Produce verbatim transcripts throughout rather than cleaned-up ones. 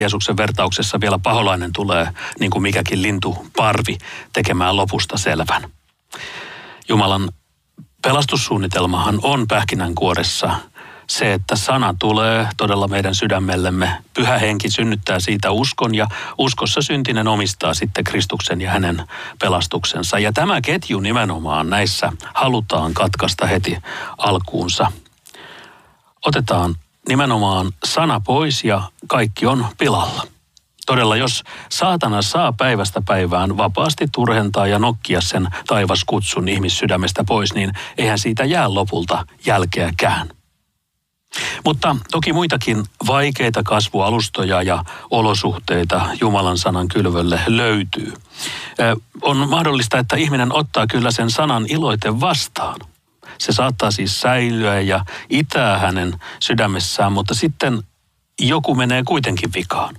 Jeesuksen vertauksessa vielä paholainen tulee, niin kuin mikäkin lintuparvi, tekemään lopusta selvän. Jumalan pelastussuunnitelmahan on pähkinänkuoressa se, että sana tulee todella meidän sydämellemme. Pyhä henki synnyttää siitä uskon ja uskossa syntinen omistaa sitten Kristuksen ja hänen pelastuksensa. Ja tämä ketju nimenomaan näissä halutaan katkaista heti alkuunsa. Otetaan nimenomaan sana pois ja kaikki on pilalla. Todella, jos saatana saa päivästä päivään vapaasti turhentaa ja nokkia sen taivaskutsun ihmissydämestä pois, niin eihän siitä jää lopulta jälkeäkään. Mutta toki muitakin vaikeita kasvualustoja ja olosuhteita Jumalan sanan kylvölle löytyy. On mahdollista, että ihminen ottaa kyllä sen sanan iloiten vastaan. Se saattaa siis säilyä ja itää hänen sydämessään, mutta sitten joku menee kuitenkin vikaan.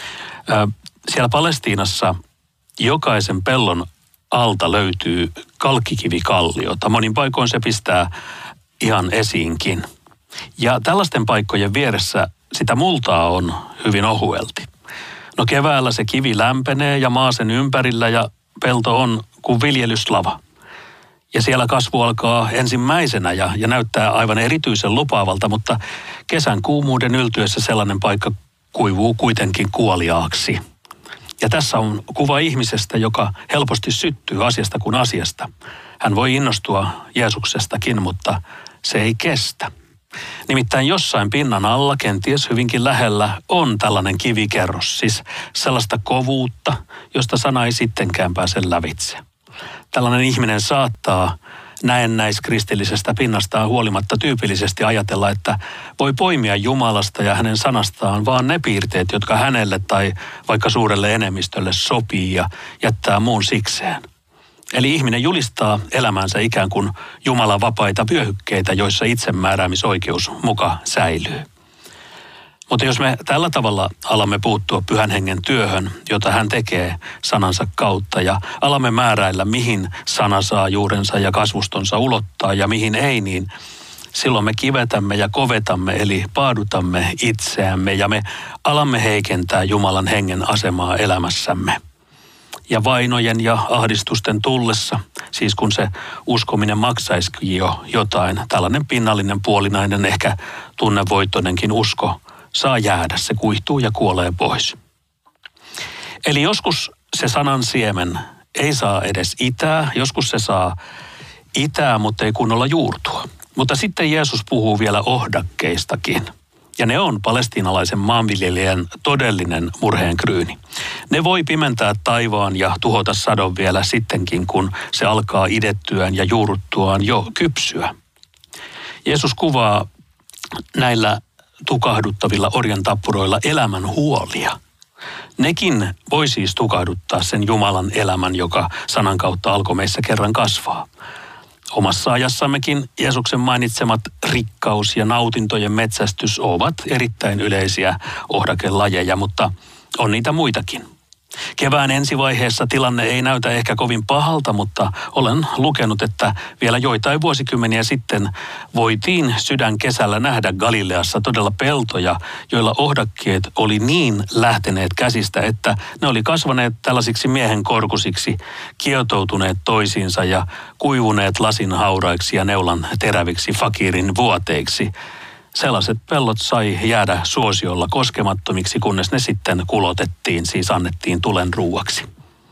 Siellä Palestiinassa jokaisen pellon alta löytyy kalkkikivikalliota. Monin paikoin se pistää ihan esiinkin. Ja tällaisten paikkojen vieressä sitä multaa on hyvin ohuelti. No keväällä se kivi lämpenee ja maa sen ympärillä ja pelto on kuin viljelyslava. Ja siellä kasvu alkaa ensimmäisenä ja, ja näyttää aivan erityisen lupaavalta, mutta kesän kuumuuden yltyessä sellainen paikka kuivuu kuitenkin kuoliaaksi. Ja tässä on kuva ihmisestä, joka helposti syttyy asiasta kuin asiasta. Hän voi innostua Jeesuksestakin, mutta se ei kestä. Nimittäin jossain pinnan alla, kenties hyvinkin lähellä, on tällainen kivikerros, siis sellaista kovuutta, josta sana ei sittenkään pääse lävitse. Tällainen ihminen saattaa näennäiskristillisestä pinnastaan huolimatta tyypillisesti ajatella, että voi poimia Jumalasta ja hänen sanastaan vaan ne piirteet, jotka hänelle tai vaikka suurelle enemmistölle sopii ja jättää muun sikseen. Eli ihminen julistaa elämänsä ikään kuin Jumalan vapaita vyöhykkeitä, joissa itsemääräämisoikeus muka säilyy. Mutta jos me tällä tavalla alamme puuttua Pyhän Hengen työhön, jota hän tekee sanansa kautta ja alamme määräillä, mihin sana saa juurensa ja kasvustonsa ulottaa ja mihin ei, niin silloin me kivetämme ja kovetamme, eli paadutamme itseämme ja me alamme heikentää Jumalan hengen asemaa elämässämme. Ja vainojen ja ahdistusten tullessa, siis kun se uskominen maksaisikin jo jotain, tällainen pinnallinen, puolinainen, ehkä tunnevoittoinenkin usko saa jäädä, se kuihtuu ja kuolee pois. Eli joskus se sanan siemen ei saa edes itää, joskus se saa itää, mutta ei kunnolla juurtua. Mutta sitten Jeesus puhuu vielä ohdakkeistakin. Ja ne on palestiinalaisen maanviljelijän todellinen murheenkryyni. Ne voi pimentää taivaan ja tuhota sadon vielä sittenkin, kun se alkaa idettyään ja juuruttuaan jo kypsyä. Jeesus kuvaa näillä tukahduttavilla orjantappuroilla elämän huolia. Nekin voi siis tukahduttaa sen Jumalan elämän, joka sanan kautta alkoi meissä kerran kasvaa. Omassa ajassammekin Jeesuksen mainitsemat rikkaus ja nautintojen metsästys ovat erittäin yleisiä ohdakelajeja, mutta on niitä muitakin. Kevään ensivaiheessa tilanne ei näytä ehkä kovin pahalta, mutta olen lukenut, että vielä joitain vuosikymmeniä sitten voitiin sydän kesällä nähdä Galileassa todella peltoja, joilla ohdakkeet oli niin lähteneet käsistä, että ne oli kasvaneet tällaisiksi miehen korkusiksi, kietoutuneet toisiinsa ja kuivuneet lasin hauraiksi ja neulan teräviksi fakirin vuoteiksi. Sellaiset pellot sai jäädä suosiolla koskemattomiksi, kunnes ne sitten kulotettiin, siis annettiin tulen ruuaksi.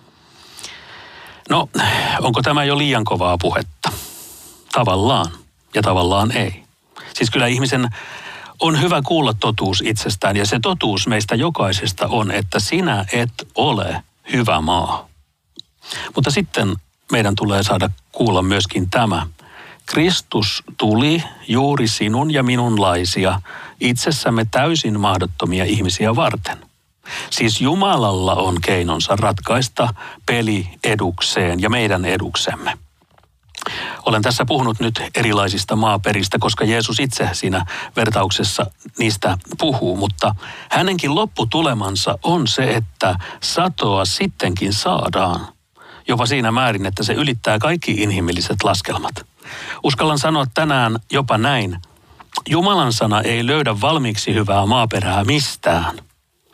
No, onko tämä jo liian kovaa puhetta? Tavallaan ja tavallaan ei. Siis kyllä ihmisen on hyvä kuulla totuus itsestään ja se totuus meistä jokaisesta on, että sinä et ole hyvä maa. Mutta sitten meidän tulee saada kuulla myöskin tämä. Kristus tuli juuri sinun ja minunlaisia, itsessämme täysin mahdottomia ihmisiä varten. Siis Jumalalla on keinonsa ratkaista peli edukseen ja meidän eduksemme. Olen tässä puhunut nyt erilaisista maaperistä, koska Jeesus itse siinä vertauksessa niistä puhuu, mutta hänenkin lopputulemansa on se, että satoa sittenkin saadaan. Jopa siinä määrin, että se ylittää kaikki inhimilliset laskelmat. Uskallan sanoa tänään jopa näin. Jumalan sana ei löydä valmiiksi hyvää maaperää mistään.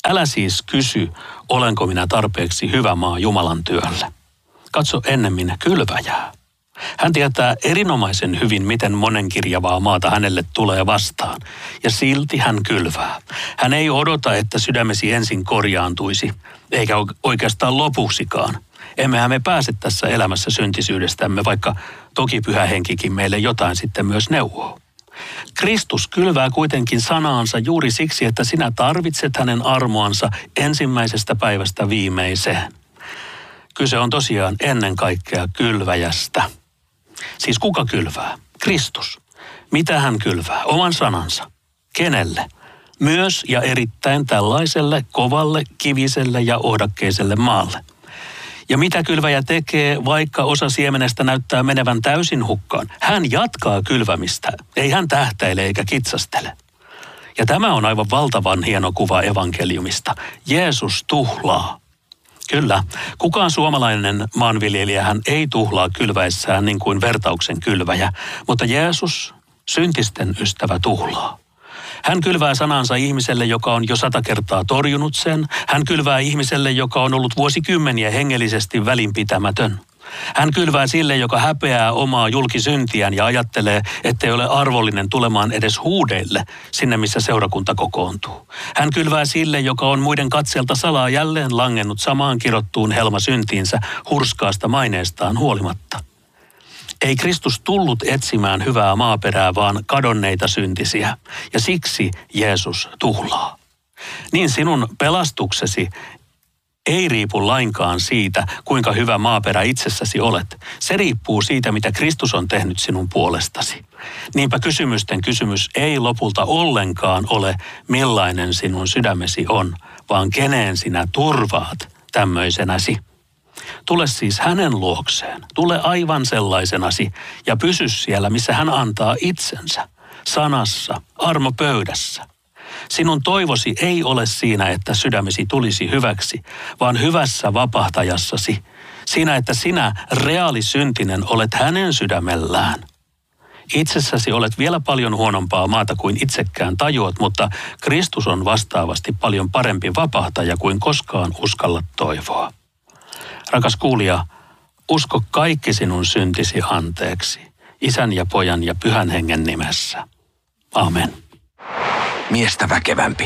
Älä siis kysy, olenko minä tarpeeksi hyvä maa Jumalan työlle. Katso ennemmin kylväjää. Hän tietää erinomaisen hyvin, miten monenkirjavaa maata hänelle tulee vastaan. Ja silti hän kylvää. Hän ei odota, että sydämesi ensin korjaantuisi, eikä oikeastaan lopuksikaan. Emmehän me pääse tässä elämässä syntisyydestämme, vaikka toki Pyhä Henkikin meille jotain sitten myös neuvoo. Kristus kylvää kuitenkin sanaansa juuri siksi, että sinä tarvitset hänen armoansa ensimmäisestä päivästä viimeiseen. Kyse on tosiaan ennen kaikkea kylväjästä. Siis kuka kylvää? Kristus. Mitä hän kylvää? Oman sanansa. Kenelle? Myös ja erittäin tällaiselle kovalle, kiviselle ja ohdakkeiselle maalle. Ja mitä kylväjä tekee, vaikka osa siemenestä näyttää menevän täysin hukkaan? Hän jatkaa kylvämistä. Ei hän tähtäile eikä kitsastele. Ja tämä on aivan valtavan hieno kuva evankeliumista. Jeesus tuhlaa. Kyllä, kukaan suomalainen maanviljelijähän ei tuhlaa kylväessään niin kuin vertauksen kylväjä, mutta Jeesus, syntisten ystävä, tuhlaa. Hän kylvää sanansa ihmiselle, joka on jo sata kertaa torjunut sen. Hän kylvää ihmiselle, joka on ollut vuosikymmeniä hengellisesti välinpitämätön. Hän kylvää sille, joka häpeää omaa julkisyntiään ja ajattelee, ettei ole arvollinen tulemaan edes huudeille sinne, missä seurakunta kokoontuu. Hän kylvää sille, joka on muiden katseelta salaa jälleen langennut samaan kirottuun helmasyntiinsä hurskaasta maineestaan huolimatta. Ei Kristus tullut etsimään hyvää maaperää, vaan kadonneita syntisiä, ja siksi Jeesus tuhlaa. Niin sinun pelastuksesi ei riipu lainkaan siitä, kuinka hyvä maaperä itsessäsi olet. Se riippuu siitä, mitä Kristus on tehnyt sinun puolestasi. Niinpä kysymysten kysymys ei lopulta ollenkaan ole, millainen sinun sydämesi on, vaan keneen sinä turvaat tämmöisenäsi. Tule siis hänen luokseen, tule aivan sellaisenasi ja pysy siellä, missä hän antaa itsensä, sanassa, armopöydässä. Sinun toivosi ei ole siinä, että sydämesi tulisi hyväksi, vaan hyvässä vapahtajassasi, siinä, että sinä reaalisyntinen olet hänen sydämellään. Itsessäsi olet vielä paljon huonompaa maata kuin itsekään tajuat, mutta Kristus on vastaavasti paljon parempi vapahtaja kuin koskaan uskallat toivoa. Rakas kuulija, usko kaikki sinun syntisi anteeksi, Isän ja Pojan ja Pyhän Hengen nimessä. Amen. Miestä väkevämpi.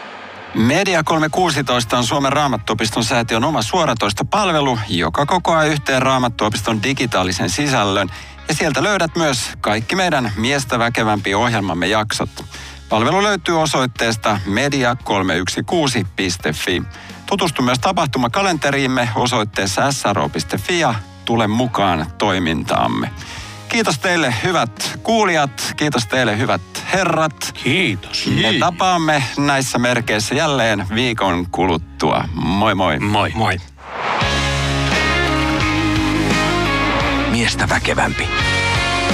Media kolmesataakuusitoista on Suomen Raamattuopiston säätiön oma suoratoistopalvelu, joka kokoaa yhteen Raamattuopiston digitaalisen sisällön. Ja sieltä löydät myös kaikki meidän Miestä väkevämpi -ohjelmamme jaksot. Palvelu löytyy osoitteesta media kolme yksi kuusi piste fi. Tutustu myös tapahtumakalenteriimme osoitteessa s r o piste fi ja tule mukaan toimintaamme. Kiitos teille hyvät kuulijat, kiitos teille hyvät herrat. Kiitos. Me tapaamme näissä merkeissä jälleen viikon kuluttua. Moi moi. Moi. Moi. Miestä väkevämpi.